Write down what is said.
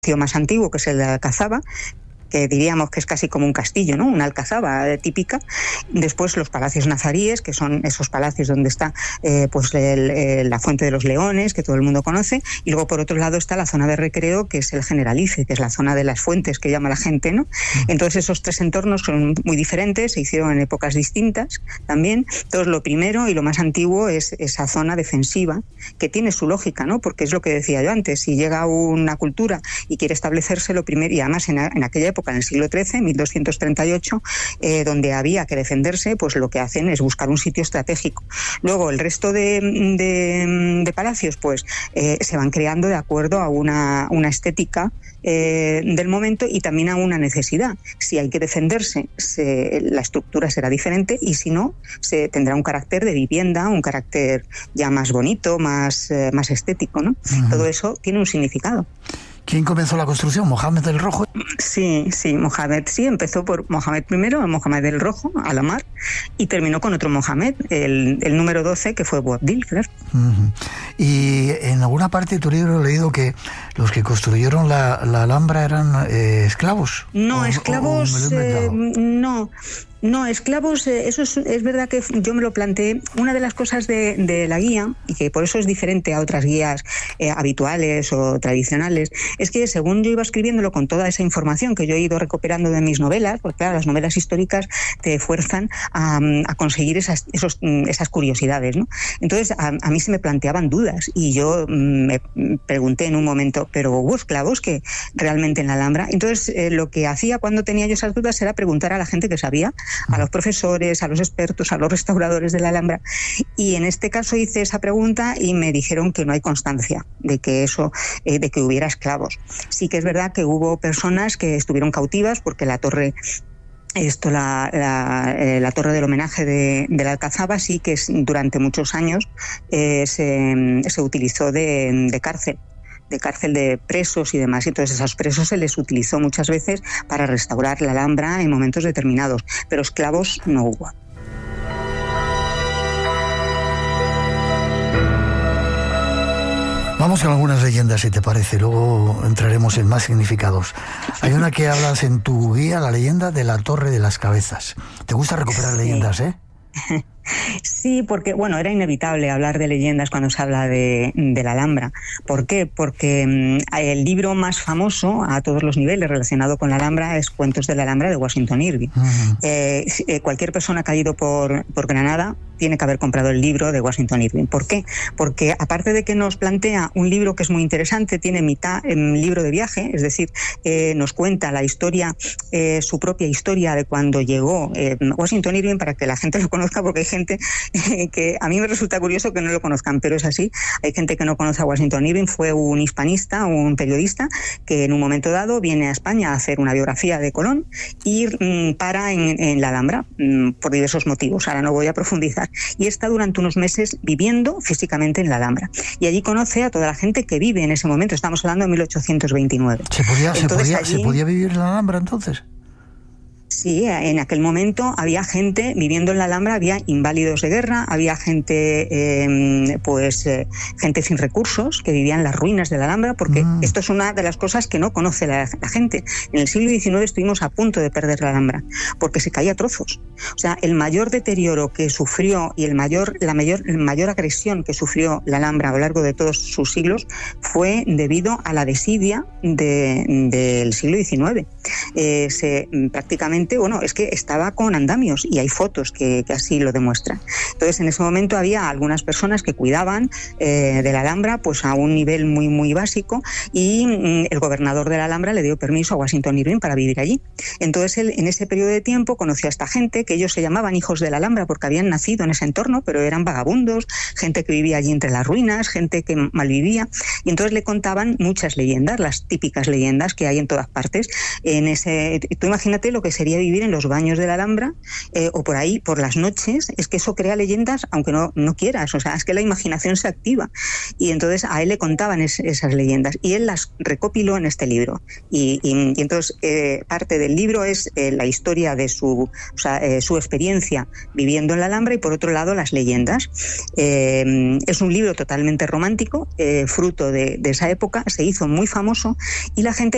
más antiguo, que es el de Alcazaba, que diríamos que es casi como un castillo, ¿no? Una alcazaba típica. Después los palacios nazaríes, que son esos palacios donde está la Fuente de los Leones, que todo el mundo conoce, y luego por otro lado está la zona de recreo, que es el Generalife, que es la zona de las fuentes que llama la gente, ¿no? Entonces esos tres entornos son muy diferentes, se hicieron en épocas distintas también. Entonces lo primero y lo más antiguo es esa zona defensiva, que tiene su lógica, ¿no? Porque es lo que decía yo antes, si llega una cultura y quiere establecerse, lo primero, y además en aquella época, en el siglo XIII, 1238, donde había que defenderse, pues lo que hacen es buscar un sitio estratégico. Luego el resto de palacios pues se van creando de acuerdo a una estética del momento y también a una necesidad. Si hay que defenderse, la estructura será diferente, y si no, se tendrá un carácter de vivienda, un carácter ya más bonito, más estético, ¿no? Uh-huh. Todo eso tiene un significado. ¿Quién comenzó la construcción? ¿Mohamed el Rojo? Sí, Mohamed, sí, empezó por Mohamed I, Mohamed el Rojo, Alamar, y terminó con otro Mohamed, el número 12, que fue Boabdil, claro. Uh-huh. Y en alguna parte de tu libro he leído que los que construyeron la Alhambra eran esclavos. No, esclavos, no, esclavos, eso es verdad que yo me lo planteé. Una de las cosas de la guía, y que por eso es diferente a otras guías habituales o tradicionales, es que según yo iba escribiéndolo con toda esa información que yo he ido recuperando de mis novelas, porque claro, las novelas históricas te fuerzan a conseguir esas curiosidades, ¿no? Entonces a mí se me planteaban dudas y yo me pregunté en un momento, ¿pero hubo esclavos que realmente en la Alhambra? Entonces lo que hacía cuando tenía yo esas dudas era preguntar a la gente que sabía, a los profesores, a los expertos, a los restauradores de la Alhambra, y en este caso hice esa pregunta y me dijeron que no hay constancia de que hubiera esclavos. Sí que es verdad que hubo personas que estuvieron cautivas porque la torre la torre del homenaje de la Alcazaba sí que durante muchos años se utilizó de cárcel de presos y demás. Entonces a esos presos se les utilizó muchas veces para restaurar la Alhambra en momentos determinados, pero esclavos no hubo. Vamos con algunas leyendas, si te parece, luego entraremos en más significados. Hay una que hablas en tu guía, la leyenda de la Torre de las Cabezas. ¿Te gusta recuperar leyendas, Sí, porque, bueno, era inevitable hablar de leyendas cuando se habla de la Alhambra. ¿Por qué? Porque el libro más famoso a todos los niveles relacionado con la Alhambra es Cuentos de la Alhambra de Washington Irving. Uh-huh. Cualquier persona que ha ido por Granada tiene que haber comprado el libro de Washington Irving. ¿Por qué? Porque aparte de que nos plantea un libro que es muy interesante, tiene mitad en libro de viaje, es decir, nos cuenta la historia, su propia historia de cuando llegó Washington Irving, para que la gente lo conozca, porque hay gente que a mí me resulta curioso que no lo conozcan, pero es así. Hay gente que no conoce a Washington Irving. Fue un hispanista, un periodista que en un momento dado viene a España a hacer una biografía de Colón y para en la Alhambra por diversos motivos. Ahora no voy a profundizar. Y está durante unos meses viviendo físicamente en la Alhambra. Y allí conoce a toda la gente que vive en ese momento. Estamos hablando de 1829. ¿Se podía vivir en la Alhambra entonces? Sí, en aquel momento había gente viviendo en la Alhambra, había inválidos de guerra, había gente gente sin recursos que vivía en las ruinas de la Alhambra, porque esto es una de las cosas que no conoce la gente. En el siglo XIX estuvimos a punto de perder la Alhambra, porque se caía a trozos. O sea, el mayor deterioro que sufrió y la mayor agresión que sufrió la Alhambra a lo largo de todos sus siglos fue debido a la desidia del siglo XIX. Prácticamente, bueno, es que estaba con andamios y hay fotos que así lo demuestran. Entonces, en ese momento había algunas personas que cuidaban de la Alhambra pues a un nivel muy, muy básico, y el gobernador de la Alhambra le dio permiso a Washington Irving para vivir allí. Entonces, él en ese periodo de tiempo conoció a esta gente, que ellos se llamaban hijos de la Alhambra porque habían nacido en ese entorno, pero eran vagabundos, gente que vivía allí entre las ruinas, gente que malvivía, y entonces le contaban muchas leyendas, las típicas leyendas que hay en todas partes. Tú imagínate lo que sería vivir en los baños de la Alhambra o por ahí por las noches. Es que eso crea leyendas aunque no quieras, o sea, es que la imaginación se activa, y entonces a él le contaban esas leyendas y él las recopiló en este libro, y entonces parte del libro es la historia de su experiencia viviendo en la Alhambra, y por otro lado las leyendas. Es un libro totalmente romántico, fruto de esa época, se hizo muy famoso y la gente